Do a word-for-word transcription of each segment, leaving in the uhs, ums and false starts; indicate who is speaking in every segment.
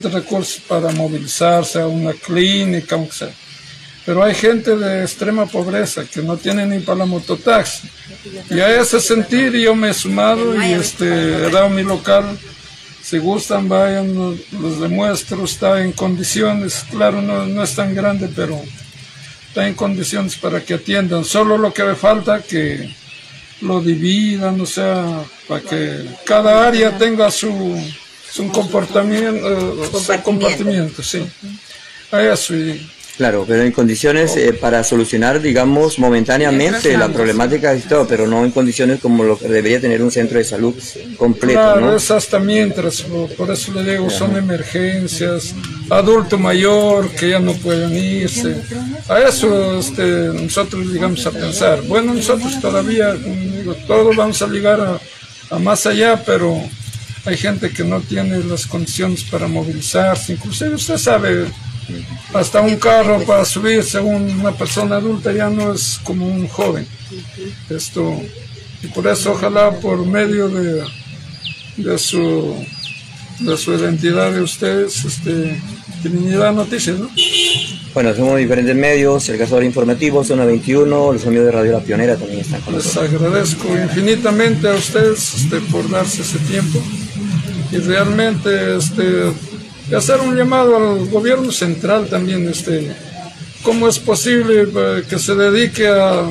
Speaker 1: recursos para movilizarse a una clínica, aunque sea. Pero hay gente de extrema pobreza que no tiene ni para la mototaxi. Y a ese sentir yo me he sumado y este, he dado mi local. Si gustan, vayan, los demuestro, está en condiciones, claro, no, no es tan grande, pero está en condiciones para que atiendan. Solo lo que me falta que lo dividan, o sea, para que cada área tenga su, su comportamiento, uh, su compartimiento, sí. A eso y...
Speaker 2: Claro, pero en condiciones eh, para solucionar, digamos, momentáneamente la problemática y todo, pero no en condiciones como lo que debería tener un centro de salud completo,
Speaker 1: claro,
Speaker 2: ¿no?
Speaker 1: Es hasta mientras, por eso le digo, son emergencias, adulto mayor que ya no pueden irse. A eso este, nosotros llegamos a pensar. Bueno, nosotros todavía, digo, todos vamos a llegar a, a más allá, pero hay gente que no tiene las condiciones para movilizarse, inclusive usted sabe... Hasta un carro para subirse a una persona adulta ya no es como un joven. Esto, y por eso ojalá por medio de, de, su, de su identidad de ustedes, este, tienen dar noticias, ¿no?
Speaker 2: Bueno, somos diferentes medios, el Cazador Informativo, Zona veintiuno, los amigos de Radio La Pionera también están con nosotros.
Speaker 1: Les agradezco infinitamente a ustedes este, por darse ese tiempo y realmente... este y hacer un llamado al gobierno central también, este, cómo es posible eh, que se dedique a,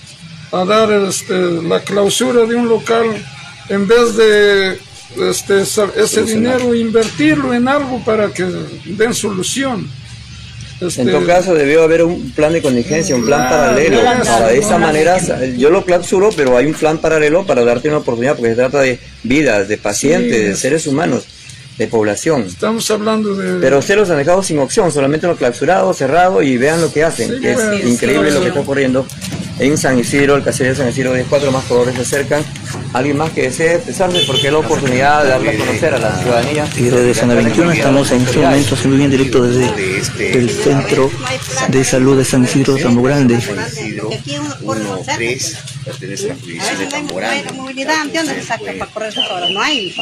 Speaker 1: a dar este, la clausura de un local en vez de este, ese dinero invertirlo en algo para que den solución.
Speaker 2: Este, en todo caso debió haber un plan de contingencia, un plan claro, paralelo, claro, para de esa manera, yo lo clausuro, pero hay un plan paralelo para darte una oportunidad, porque se trata de vidas, de pacientes, sí, de seres humanos, de población.
Speaker 1: Estamos hablando de...
Speaker 2: Pero ustedes los han dejado sin opción, solamente lo clausurado, cerrado y vean lo que hacen, sí, que bueno, es increíble sí, lo que está ocurriendo en San Isidro, el caserío de San Isidro, de cuatro más pobladores se acercan. ¿Alguien más que desee expresarse? Porque es la oportunidad de darle a conocer a la ciudadanía.
Speaker 3: Y desde Zona veintiuno estamos en este momento haciendo bien directo desde el Centro de Salud de San Isidro, Tambo Grande.
Speaker 4: uno tres pertenece a la jurisdicción de Tambo Grande. No hay.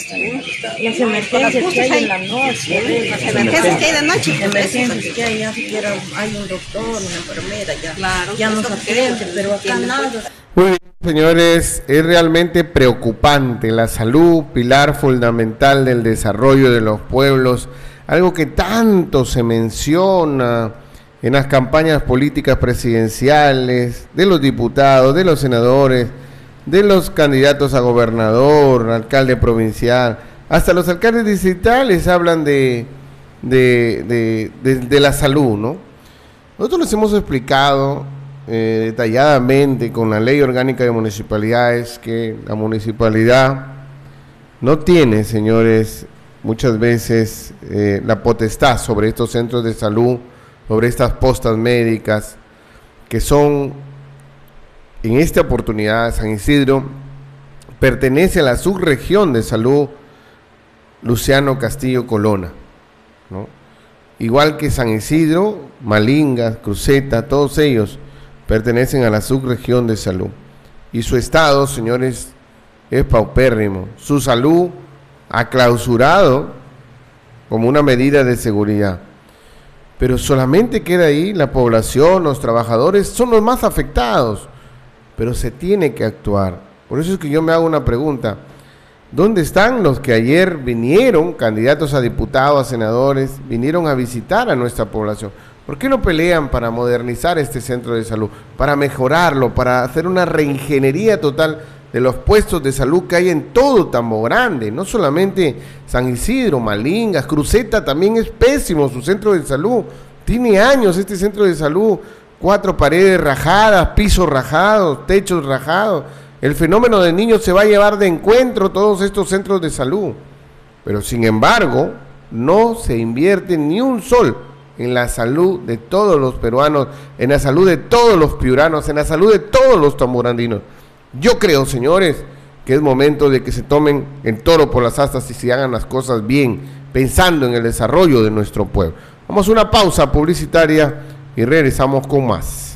Speaker 5: Las emergencias que hay en la noche.
Speaker 4: Las emergencias que hay de noche.
Speaker 5: Emergencias que hay, ya siquiera hay un doctor, una enfermera, ya, claro, ya nos atiende, pero acá nada.
Speaker 6: Muy bien, señores, es realmente preocupante la salud, pilar fundamental del desarrollo de los pueblos, algo que tanto se menciona en las campañas políticas presidenciales, de los diputados, de los senadores, de los candidatos a gobernador, alcalde provincial, hasta los alcaldes distritales hablan de, de, de, de, de la salud, ¿no? Nosotros les hemos explicado eh, detalladamente con la Ley Orgánica de Municipalidades que la municipalidad no tiene, señores, muchas veces eh, la potestad sobre estos centros de salud, sobre estas postas médicas, que son, en esta oportunidad, San Isidro pertenece a la subregión de salud Luciano Castillo Colonna, ¿no? Igual que San Isidro, Malingas, Cruceta, todos ellos pertenecen a la subregión de salud. Y su estado, señores, es paupérrimo. Su salud ha clausurado como una medida de seguridad. Pero solamente queda ahí la población, los trabajadores, son los más afectados. Pero se tiene que actuar. Por eso es que yo me hago una pregunta. ¿Dónde están los que ayer vinieron, candidatos a diputados, a senadores, vinieron a visitar a nuestra población? ¿Por qué no pelean para modernizar este centro de salud, para mejorarlo, para hacer una reingeniería total de los puestos de salud que hay en todo Tambo Grande? No solamente San Isidro, Malingas, Cruceta también es pésimo su centro de salud. Tiene años este centro de salud, cuatro paredes rajadas, pisos rajados, techos rajados. El fenómeno de niños se va a llevar de encuentro todos estos centros de salud. Pero sin embargo, no se invierte ni un sol en la salud de todos los peruanos, en la salud de todos los piuranos, en la salud de todos los tambograndinos. Yo creo, señores, que es momento de que se tomen el toro por las astas y se hagan las cosas bien, pensando en el desarrollo de nuestro pueblo. Vamos a una pausa publicitaria y regresamos con más.